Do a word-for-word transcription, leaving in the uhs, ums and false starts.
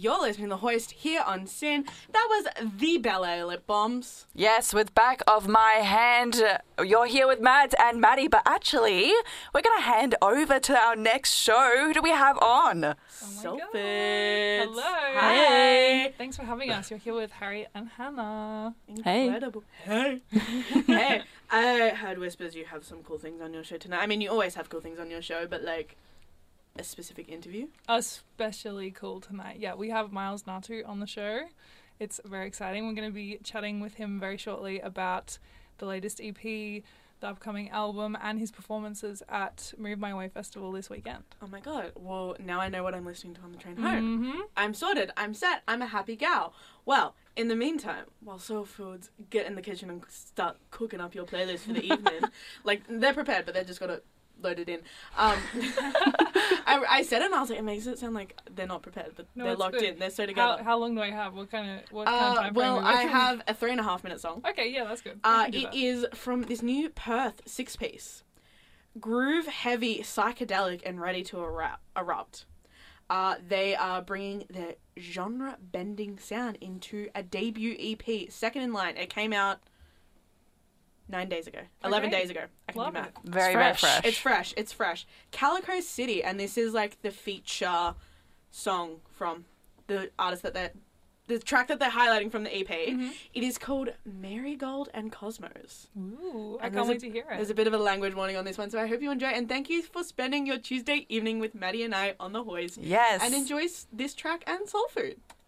You're listening to The Hoist here on Sin. That was the Bel Air Lip Bombs. Yes, with back of my hand, you're here with Mads and Maddie, but actually, we're going to hand over to our next show. Who do we have on? Oh Sophie. Hello. Hi. Thanks for having us. You're here with Harry and Hannah. Incredible. Hey. Hey. I heard whispers you have some cool things on your show tonight. I mean, you always have cool things on your show, but like a specific interview? Especially cool tonight. Yeah, we have Miles Natu on the show. It's very exciting. We're going to be chatting with him very shortly about the latest E P, the upcoming album, and his performances at Move My Way Festival this weekend. Oh my god. Well, now I know what I'm listening to on the train home. Mm-hmm. I'm sorted. I'm set. I'm a happy gal. Well, in the meantime, while Soul Foods get in the kitchen and start cooking up your playlist for the evening, like, they're prepared, but they're just got to load it in. Um, I, I said it and I was like, it makes it sound like they're not prepared, but No, they're it's locked good. in. They're so together. How, how long do I have? What kind of what kind Uh, of time frame well, are we I looking? have a three and a half minute song. Okay, yeah, that's good. I Uh, can do it that. is from this new Perth six piece. Groove heavy, psychedelic, and ready to eru- erupt. Uh, they are bringing their genre bending sound into a debut E P, second in line. It came out nine days ago, eleven Okay. days ago. I can Love do math. it. Very, It's very fresh. It's fresh. It's fresh. Calico City, and this is like the feature song from the artist that they're, the track that they're highlighting from the E P. Mhm. It is called Marigold and Cosmos. Ooh, I And can't there's wait a- to hear it. There's a bit of a language warning on this one, so I hope you enjoy it. And thank you for spending your Tuesday evening with Maddie and I on the Hoist. Yes. And enjoy s- this track and Soul Food.